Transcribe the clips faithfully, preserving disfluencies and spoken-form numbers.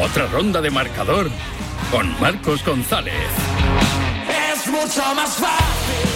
Otra ronda de marcador con Marcos González. Es mucho más fácil.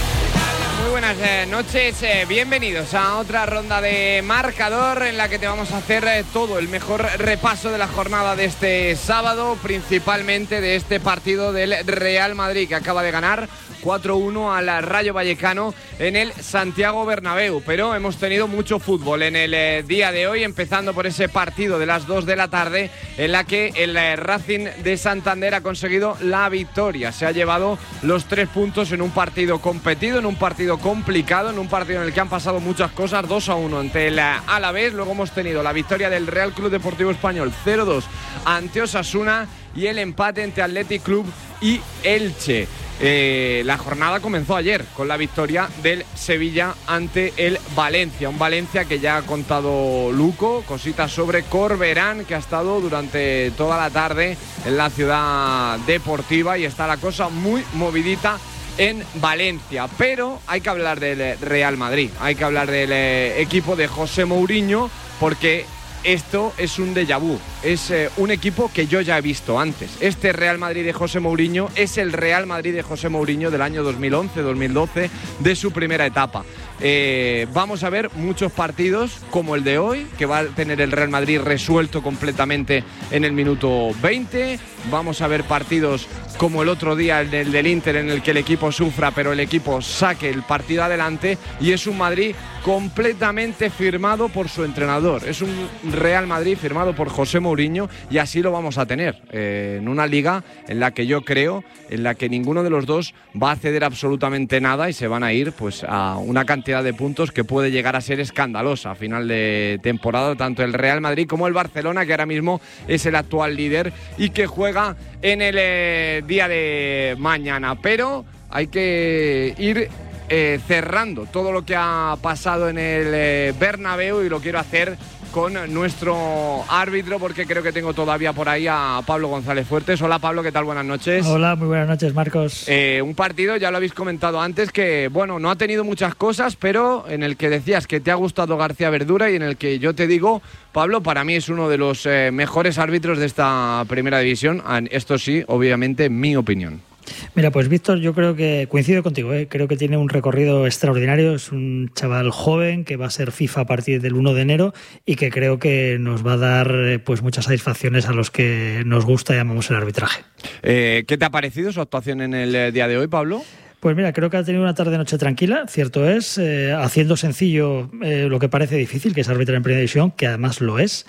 Muy buenas eh, noches, eh, bienvenidos a otra ronda de marcador en la que te vamos a hacer eh, todo el mejor repaso de la jornada de este sábado, principalmente de este partido del Real Madrid que acaba de ganar cuatro uno al Rayo Vallecano en el Santiago Bernabéu. Pero hemos tenido mucho fútbol en el eh, día de hoy, empezando por ese partido de las dos de la tarde en la que el eh, Racing de Santander ha conseguido la victoria. Se ha llevado los tres puntos en un partido competido, en un partido complicado, en un partido en el que han pasado muchas cosas. Dos a uno ante el Alavés. Luego hemos tenido la victoria del Real Club Deportivo Español cero dos ante Osasuna y el empate entre Athletic Club y Elche. Eh, la jornada comenzó ayer con la victoria del Sevilla ante el Valencia, un Valencia que ya ha contado Luco, cositas sobre Corberán, que ha estado durante toda la tarde en la ciudad deportiva y está la cosa muy movidita en Valencia. Pero hay que hablar del Real Madrid, hay que hablar del eh, equipo de José Mourinho, porque esto es un déjà vu, es eh, un equipo que yo ya he visto antes. Este Real Madrid de José Mourinho es el Real Madrid de José Mourinho del año dos mil once dos mil doce, de su primera etapa. Eh, vamos a ver muchos partidos como el de hoy, que va a tener el Real Madrid resuelto completamente en el minuto veinte. Vamos a ver partidos como el otro día, el del, del Inter, en el que el equipo sufra, pero el equipo saque el partido adelante. Y es un Madrid completamente firmado por su entrenador. Es un Real Madrid firmado por José Mourinho, y así lo vamos a tener eh, en una liga en la que yo creo, en la que ninguno de los dos va a ceder absolutamente nada y se van a ir pues a una cantidad de puntos que puede llegar a ser escandalosa a final de temporada, tanto el Real Madrid como el Barcelona, que ahora mismo es el actual líder y que juega en el eh, día de mañana. Pero hay que ir eh, cerrando todo lo que ha pasado en el eh, Bernabéu, y lo quiero hacer con nuestro árbitro, porque creo que tengo todavía por ahí a Pablo González Fuertes. Hola Pablo, ¿qué tal? Buenas noches. Hola, muy buenas noches, Marcos. Eh, un partido, ya lo habéis comentado antes, que bueno, no ha tenido muchas cosas, pero en el que decías que te ha gustado García Verdura y en el que yo te digo, Pablo, para mí es uno de los eh, mejores árbitros de esta primera división. Esto sí, obviamente, mi opinión. Mira, pues Víctor, yo creo que coincido contigo, ¿eh? Creo que tiene un recorrido extraordinario, es un chaval joven que va a ser FIFA a partir del uno de enero y que creo que nos va a dar pues muchas satisfacciones a los que nos gusta y amamos el arbitraje. Eh, ¿Qué te ha parecido su actuación en el día de hoy, Pablo? Pues mira, creo que ha tenido una tarde-noche tranquila, cierto es, eh, haciendo sencillo eh, lo que parece difícil, que es arbitrar en primera división, que además lo es,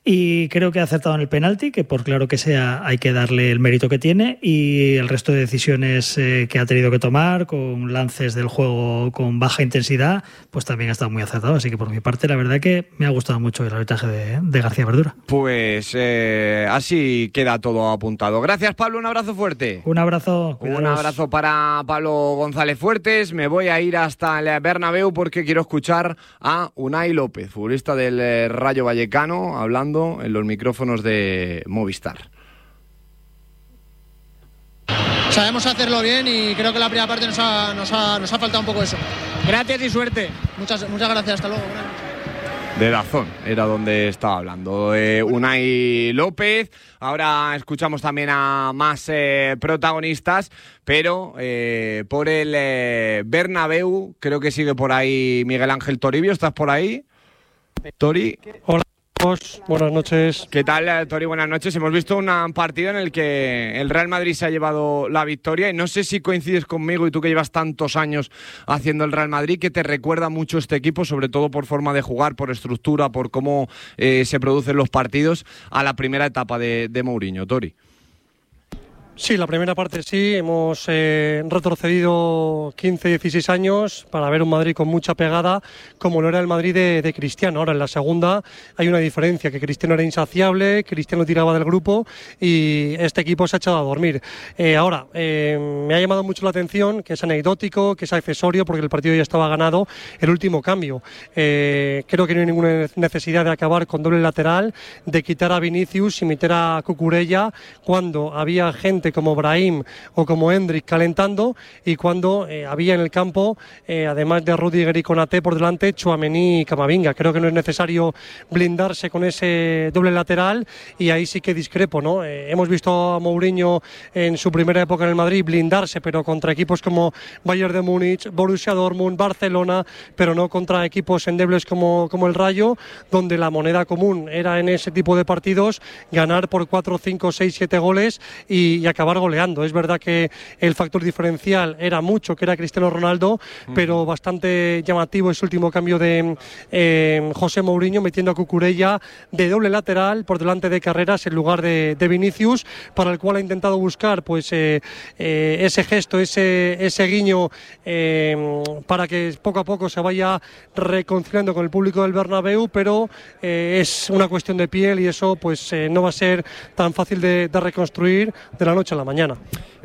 y creo que ha acertado en el penalti, que por claro que sea hay que darle el mérito que tiene, y el resto de decisiones eh, que ha tenido que tomar, con lances del juego con baja intensidad, pues también ha estado muy acertado. Así que por mi parte, la verdad que me ha gustado mucho el arbitraje de, de García Verdura. Pues eh, así queda todo apuntado. Gracias, Pablo, un abrazo fuerte. Un abrazo. Cuidaros. Un abrazo para Pablo González Fuertes. Me voy a ir hasta el Bernabéu porque quiero escuchar a Unai López, futbolista del Rayo Vallecano, hablando en los micrófonos de Movistar. Sabemos hacerlo bien y creo que la primera parte nos ha, nos ha, nos ha faltado un poco eso. Gracias y suerte. Muchas, muchas gracias, hasta luego. De Dazón era donde estaba hablando eh, Unai López. Ahora escuchamos también a más eh, protagonistas, pero eh, por el eh, Bernabéu creo que sigue por ahí Miguel Ángel Toribio. ¿Estás por ahí, Tori? Hola. Buenas noches. ¿Qué tal, Tori? Buenas noches. Hemos visto un partido en el que el Real Madrid se ha llevado la victoria y no sé si coincides conmigo, y tú que llevas tantos años haciendo el Real Madrid, que te recuerda mucho este equipo, sobre todo por forma de jugar, por estructura, por cómo eh, se producen los partidos, a la primera etapa de, de Mourinho, Tori. Sí, la primera parte sí, hemos eh, retrocedido quince, dieciséis años para ver un Madrid con mucha pegada, como lo era el Madrid de, de Cristiano. Ahora en la segunda hay una diferencia, que Cristiano era insaciable, Cristiano tiraba del grupo y este equipo se ha echado a dormir. Eh, ahora, eh, me ha llamado mucho la atención, que es anecdótico, que es accesorio, porque el partido ya estaba ganado, el último cambio. Eh, creo que no hay ninguna necesidad de acabar con doble lateral, de quitar a Vinicius y meter a Cucurella cuando había gente gente como Brahim o como Hendrik calentando, y cuando eh, había en el campo, eh, además de Rudiger y Konaté por delante, Tchouaméni y Camavinga. Creo que no es necesario blindarse con ese doble lateral, y ahí sí que discrepo, ¿no? Eh, hemos visto a Mourinho en su primera época en el Madrid blindarse, pero contra equipos como Bayern de Múnich, Borussia Dortmund, Barcelona, pero no contra equipos endebles como, como el Rayo, donde la moneda común era en ese tipo de partidos ganar por cuatro, cinco, seis, siete goles y, y acabar goleando. Es verdad que el factor diferencial era mucho, que era Cristiano Ronaldo, uh-huh. pero bastante llamativo ese último cambio de eh, José Mourinho, metiendo a Cucurella de doble lateral por delante de Carreras en lugar de, de Vinicius, para el cual ha intentado buscar pues eh, eh, ese gesto, ese, ese guiño eh, para que poco a poco se vaya reconciliando con el público del Bernabéu, pero eh, es una cuestión de piel, y eso pues eh, no va a ser tan fácil de, de reconstruir de la noche a la mañana.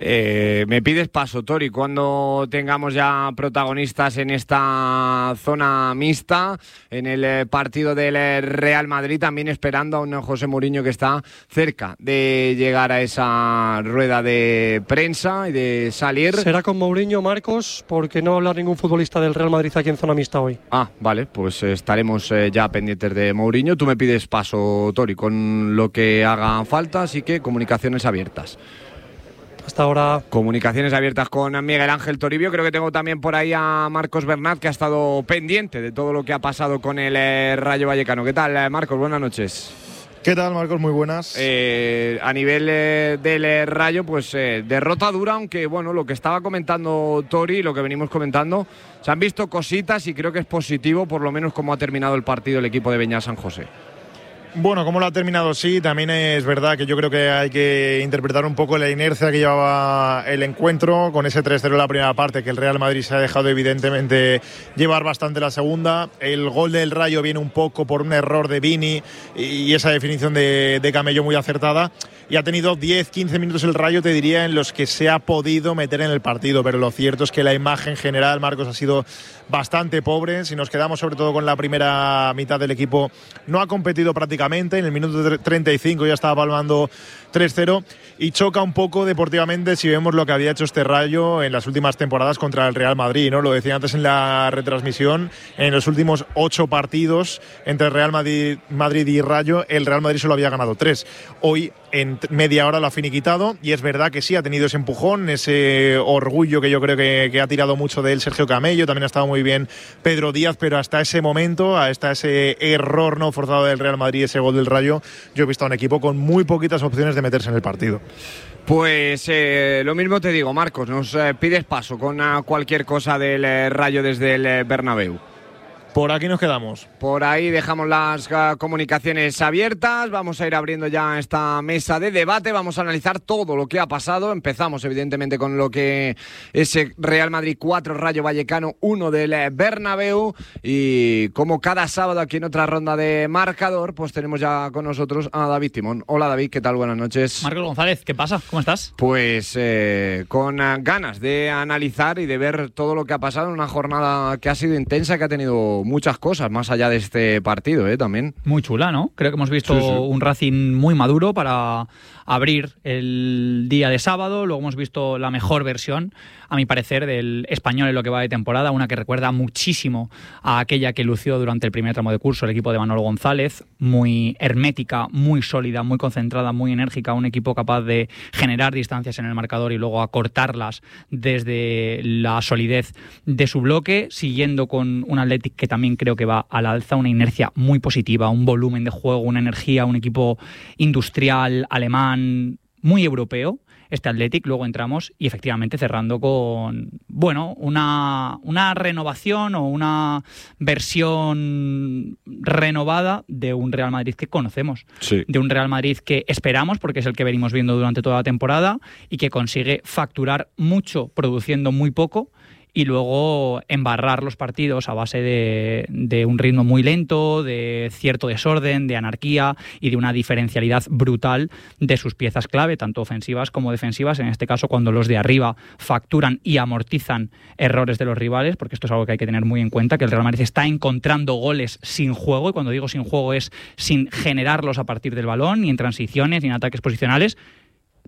Eh, me pides paso, Tori, cuando tengamos ya protagonistas en esta zona mixta, en el eh, partido del eh, Real Madrid, también esperando a un José Mourinho que está cerca de llegar a esa rueda de prensa y de salir. Será con Mourinho, Marcos, porque no va a hablar ningún futbolista del Real Madrid aquí en zona mixta hoy. Ah, vale, pues eh, estaremos eh, ya pendientes de Mourinho. Tú me pides paso, Tori, con lo que haga falta, así que comunicaciones abiertas. Hasta ahora. Comunicaciones abiertas con Miguel Ángel Toribio. Creo que tengo también por ahí a Marcos Bernat, que ha estado pendiente de todo lo que ha pasado con el eh, Rayo Vallecano. ¿Qué tal, Marcos? Buenas noches. ¿Qué tal, Marcos? Muy buenas. Eh, a nivel eh, del eh, Rayo, pues eh, derrota dura, aunque bueno, lo que estaba comentando Tori, lo que venimos comentando, se han visto cositas y creo que es positivo, por lo menos cómo ha terminado el partido el equipo de Beñat San José. Bueno, como lo ha terminado, sí, también es verdad que yo creo que hay que interpretar un poco la inercia que llevaba el encuentro con ese tres cero en la primera parte, que el Real Madrid se ha dejado evidentemente llevar bastante la segunda. El gol del Rayo viene un poco por un error de Vini y esa definición de, de Camello muy acertada, y ha tenido diez, quince minutos el Rayo, te diría, en los que se ha podido meter en el partido, pero lo cierto es que la imagen general, Marcos, ha sido bastante pobre. Si nos quedamos sobre todo con la primera mitad del equipo, no ha competido prácticamente. En el minuto treinta y cinco ya estaba palmando tres cero, y choca un poco deportivamente si vemos lo que había hecho este Rayo en las últimas temporadas contra el Real Madrid, ¿no? Lo decía antes en la retransmisión, en los últimos ocho partidos entre Real Madrid, Madrid y Rayo, el Real Madrid solo había ganado tres. Hoy en media hora lo ha finiquitado, y es verdad que sí, ha tenido ese empujón, ese orgullo que yo creo que, que ha tirado mucho de él Sergio Camello, también ha estado muy bien Pedro Díaz, pero hasta ese momento, hasta ese error no forzado del Real Madrid, ese gol del Rayo, yo he visto a un equipo con muy poquitas opciones de meterse en el partido. Pues eh, lo mismo te digo, Marcos, nos eh, pides paso con uh, cualquier cosa del eh, Rayo desde el eh, Bernabéu. Por aquí nos quedamos. Por ahí dejamos las uh, comunicaciones abiertas. Vamos a ir abriendo ya esta mesa de debate. Vamos a analizar todo lo que ha pasado. Empezamos, evidentemente, con lo que es Real Madrid cuatro, Rayo Vallecano uno del Bernabéu. Y como cada sábado aquí en otra ronda de marcador, pues tenemos ya con nosotros a David Timón. Hola, David, ¿qué tal? Buenas noches. Marcos González, ¿qué pasa? ¿Cómo estás? Pues eh, con uh, ganas de analizar y de ver todo lo que ha pasado en una jornada que ha sido intensa, que ha tenido muchas cosas más allá de este partido, ¿eh? También. Muy chula, ¿no? Creo que hemos visto sí, sí. un Racing muy maduro para abrir el día de sábado. Luego hemos visto la mejor versión, a mi parecer, del español en lo que va de temporada, una que recuerda muchísimo a aquella que lució durante el primer tramo de curso el equipo de Manolo González, muy hermética, muy sólida, muy concentrada, muy enérgica, un equipo capaz de generar distancias en el marcador y luego acortarlas desde la solidez de su bloque, siguiendo con un Athletic que también creo que va al alza, una inercia muy positiva, un volumen de juego, una energía, un equipo industrial, alemán, muy europeo, este Athletic. Luego entramos y efectivamente cerrando con, bueno, una, una renovación o una versión renovada de un Real Madrid que conocemos, sí. de un Real Madrid que esperamos, porque es el que venimos viendo durante toda la temporada, y que consigue facturar mucho produciendo muy poco, y luego embarrar los partidos a base de, de un ritmo muy lento, de cierto desorden, de anarquía y de una diferencialidad brutal de sus piezas clave, tanto ofensivas como defensivas, en este caso cuando los de arriba facturan y amortizan errores de los rivales, porque esto es algo que hay que tener muy en cuenta, que el Real Madrid está encontrando goles sin juego, y cuando digo sin juego es sin generarlos a partir del balón, ni en transiciones, ni en ataques posicionales,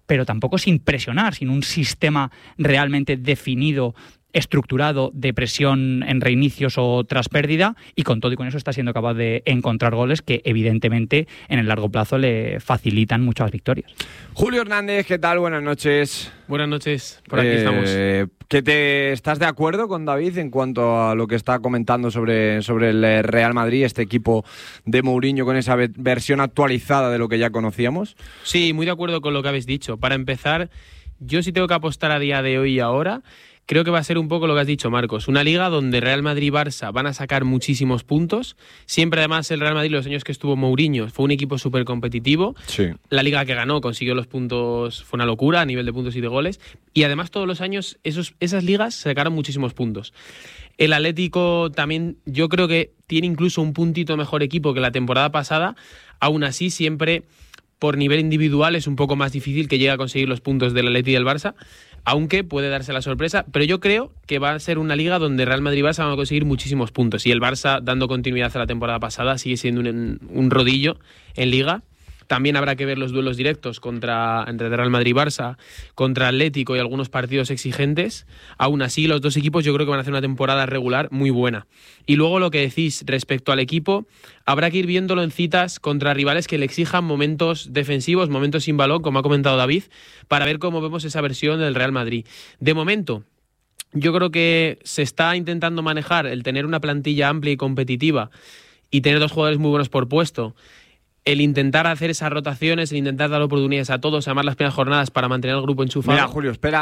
pero tampoco sin presionar, sin un sistema realmente definido, estructurado, de presión en reinicios o tras pérdida, y con todo y con eso está siendo capaz de encontrar goles que evidentemente en el largo plazo le facilitan muchas victorias. Julio Hernández, ¿qué tal? Buenas noches. Buenas noches, por aquí eh, estamos. ¿Que te estás de acuerdo con David en cuanto a lo que está comentando sobre, sobre el Real Madrid, este equipo de Mourinho con esa ve- versión actualizada de lo que ya conocíamos? Sí, muy de acuerdo con lo que habéis dicho. Para empezar, yo sí tengo que apostar a día de hoy y ahora. Creo que va a ser un poco lo que has dicho, Marcos. Una liga donde Real Madrid y Barça van a sacar muchísimos puntos. Siempre, además, el Real Madrid, los años que estuvo Mourinho, fue un equipo súper competitivo. Sí. La liga que ganó consiguió los puntos, fue una locura a nivel de puntos y de goles. Y además, todos los años, esos, esas ligas sacaron muchísimos puntos. El Atlético también, yo creo que tiene incluso un puntito mejor equipo que la temporada pasada. Aún así, siempre por nivel individual es un poco más difícil que llegue a conseguir los puntos del Atleti y del Barça, aunque puede darse la sorpresa, pero yo creo que va a ser una liga donde Real Madrid y Barça van a conseguir muchísimos puntos, y el Barça, dando continuidad a la temporada pasada, sigue siendo un, un rodillo en liga. También habrá que ver los duelos directos contra, entre Real Madrid y Barça, contra Atlético y algunos partidos exigentes. Aún así, los dos equipos yo creo que van a hacer una temporada regular muy buena. Y luego lo que decís respecto al equipo, habrá que ir viéndolo en citas contra rivales que le exijan momentos defensivos, momentos sin balón, como ha comentado David, para ver cómo vemos esa versión del Real Madrid. De momento, yo creo que se está intentando manejar el tener una plantilla amplia y competitiva y tener dos jugadores muy buenos por puesto, el intentar hacer esas rotaciones, el intentar dar oportunidades a todos, además las primeras jornadas para mantener el grupo enchufado. Mira, Julio, espera.